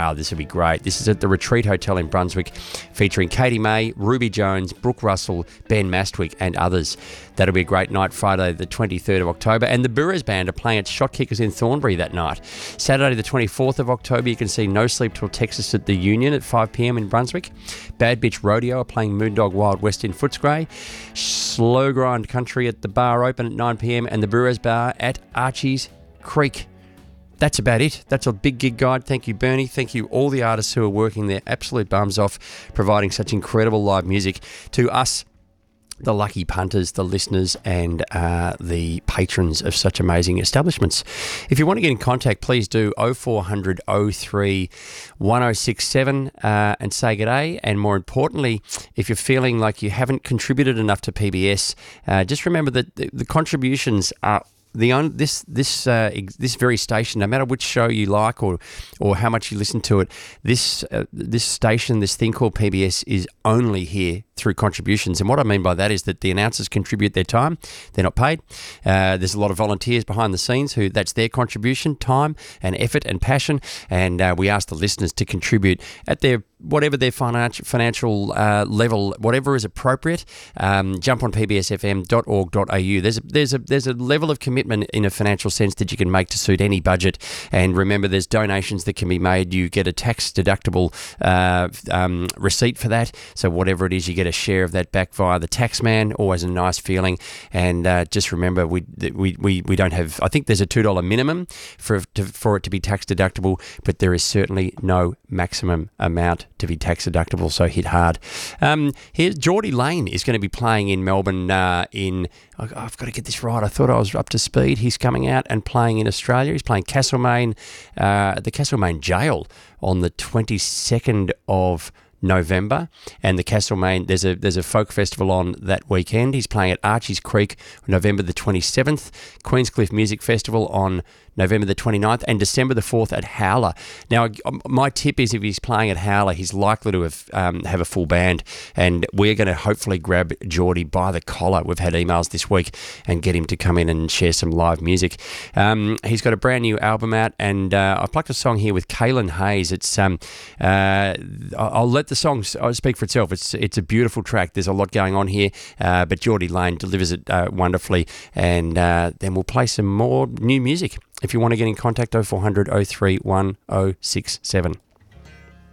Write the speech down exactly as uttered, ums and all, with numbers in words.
wow, this will be great. This is at the Retreat Hotel in Brunswick, featuring Katie May, Ruby Jones, Brooke Russell, Ben Mastwick, and others. That'll be a great night, Friday the twenty-third of October. And the Burrows Band are playing at Shot Kickers in Thornbury that night. Saturday the twenty-fourth of October, you can see No Sleep Till Texas at the Union at five p.m. in Brunswick. Bad Bitch Rodeo are playing Moondog Wild West in Footscray. Slow Grind Country at the Bar Open at nine p.m. and the Burrows Bar at Archie's Creek. That's about it. That's a big gig guide. Thank you, Bernie. Thank you, all the artists who are working their absolute bums off, providing such incredible live music to us, the lucky punters, the listeners, and uh, the patrons of such amazing establishments. If you want to get in contact, please do oh four hundred oh three one oh six seven uh, and say g'day. And more importantly, if you're feeling like you haven't contributed enough to P B S, uh, just remember that the, the contributions are The on, this this uh, ex, this very station, no matter which show you like or or how much you listen to it, this uh, this station, this thing called P B S, is only here through contributions. And what I mean by that is that the announcers contribute their time; they're not paid. Uh, there's a lot of volunteers behind the scenes who that's their contribution, time and effort and passion. And uh, we ask the listeners to contribute at their whatever their financial financial uh, level, whatever is appropriate. Um, jump on p b s f m dot org dot a u. There's a, there's a there's a level of commitment in a financial sense that you can make to suit any budget. And remember, there's donations that can be made. You get a tax deductible uh, um, receipt for that. So whatever it is, you get a share of that back via the tax man. Always a nice feeling. And uh, just remember, we we we we don't have. I think there's a two dollar minimum for to, for it to be tax deductible, but there is certainly no maximum amount to be tax deductible, so hit hard. Um, here, Geordie Lane is going to be playing in Melbourne uh, in, oh, I've got to get this right, I thought I was up to speed. He's coming out and playing in Australia. He's playing Castlemaine, uh, at the Castlemaine Jail on the twenty-second of November, and the Castlemaine, there's a there's a folk festival on that weekend. He's playing at Archie's Creek November the twenty-seventh, Queenscliff Music Festival on November the twenty-ninth, and December the fourth at Howler. Now, my tip is if he's playing at Howler, he's likely to have um, have a full band, and we're going to hopefully grab Geordie by the collar. We've had emails this week and get him to come in and share some live music. Um, he's got a brand new album out, and uh, I plucked a song here with Kaylin Hayes. It's um, uh, I'll let the song speak for itself. It's it's a beautiful track. There's a lot going on here, uh, but Geordie Lane delivers it uh, wonderfully, and uh, then we'll play some more new music. If you want to get in contact, oh four hundred oh three one oh six seven.